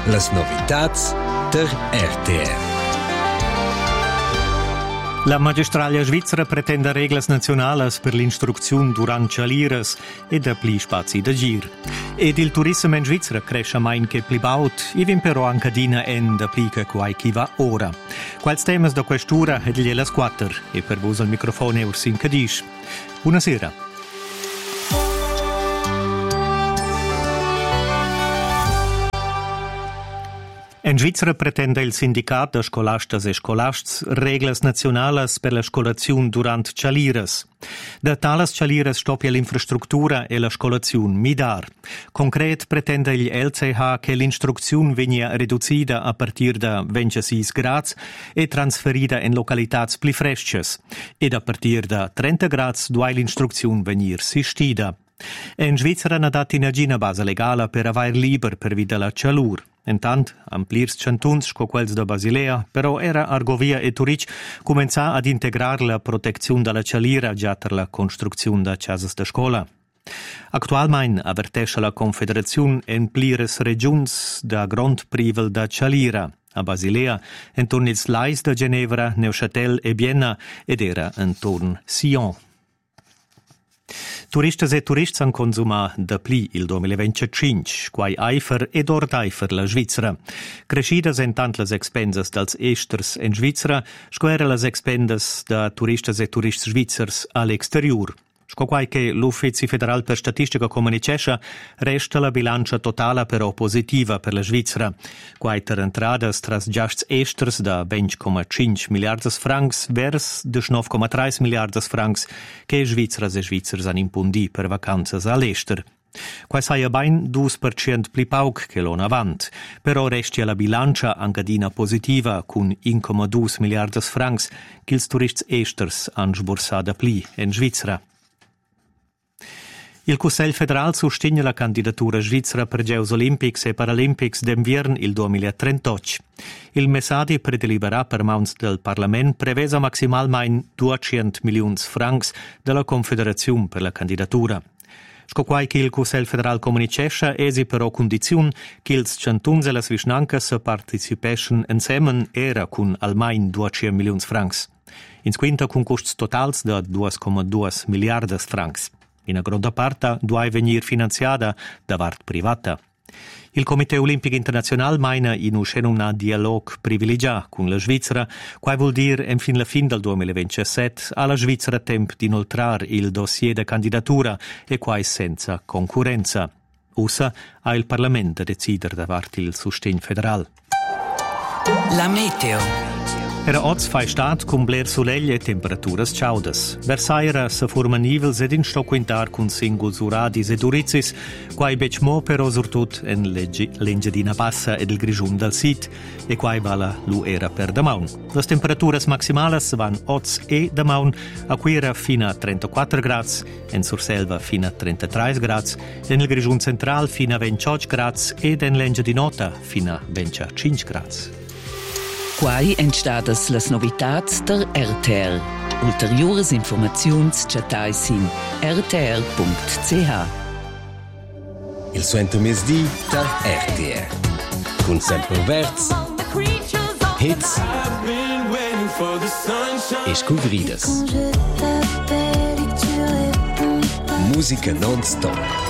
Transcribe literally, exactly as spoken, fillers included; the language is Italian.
Las novitats der R T R. La magistralia svizzera pretende reglas naziunalas per l'instruzione durant chaliras e da pli spazi da gir. Ed il turismo in Svizzera cresce main che pli baut, e vin però anche dina en da pli che quai chi va ora. Quals temas da questura ed gliela squatter, e per vos al microfono è Ursin Cadish. Buonasera. In Svizzera pretende il sindicat de scolastas e scolasts reglas naziunalas per la scolazione durant chaliras. Da talas chaliras stoppia l'infrastruttura e la scolazione midar. Concret pretende il L C H che l'instruzione venia riducida a partir da ventisei gradi e trasferida in localitats pli fresches, ed a partir da trenta gradi duai l'instruzione venir sistida. In Svizzera ha dat inagina base legala per avair liber per vida la chalur. Intant, amplirs cantuns sco quels da Basilea, però era Argovia e Turic comenza ad integrar la protezione dalla chalira già per la costruzione da casas da scola. Actualmein avertesce la Confederazione in plires regions da grond privel da chalira. A Basilea, intorno ils Lais da Ginevra, Neuchâtel e Vienna ed era intorno Sion. Turistas e turists han consuma da pli il duemilaventicinque, quai eifer ed ord eifer la Svizzera. Crescidas en tant las expenses dels esters en Svizzera, sco era las expenses da turistas e turists svizzers all'exterior. Sco quai che l'Uffizi Federal per Statistica comunicescha, resta la bilancia totala però positiva per la Svizzera. Quai ter entradas tras giasts esters da venti virgola cinque miliardas francs vers diciannove virgola tre miliardas francs che Svizzeras e Svizzers han impundi per vacanzas all'ester. Quai saia bain due per cento pli pauc che l'on avant, però restia la bilancia angadina positiva cun uno virgola due miliardas francs che ils turists esters han sbursada pli in Svizzera. Il Cussegl federal sustegna la candidatura svizzera per Giochi Olimpics e Paralimpics d'invierno il duemilatrentotto. Il messadi predeliberà per mauns del Parlament prevesa maximalmein duecento milioni francs della Confederazione per la candidatura. Sco quai che il Cussegl federal comunicescha esi però condizione che ils cantuns e las vischnancas se participeschen insemen era cun almain duecento milioni francs. In quinta cun costs totals da due virgola due miliardas francs. In a gronda parte duai venir finanziata da part privata. Il Comité Olimpico Internazional maina in uscena un dialog privilegiato con la Svizzera, quai vuol dir en fin la fin del duemilaventisette alla Svizzera temp di inoltrar il dossier de candidatura e quai senza concorrenza. Ussa ha il Parlamento a decider davart il sustegn federal. La meteo. Era oz fai stat cum bler soleglia e temperaturas ciaudas. Versaira se forma nivels ed in sto quintar cun singuls uradis ed urizis, quai bec mo però surtut en l'Engiadina Bassa ed il Grigiun dal sit, e quai vala lu era per damaun. Las temperaturas maximalas van oz e damaun, a quira fina a trentaquattro gradi, en Surselva fina a trentatré gradi, en il Grigiun central fina a ventotto gradi ed en l'Engiadinota fina a venticinque gradi. Quai entstadas las novitats der R T R. Ulteriores informaziuns chatais in r t r punct c h. Il suento mesdi der R T R. Con sempre verts, hits e scuvridas. Musica non-stop.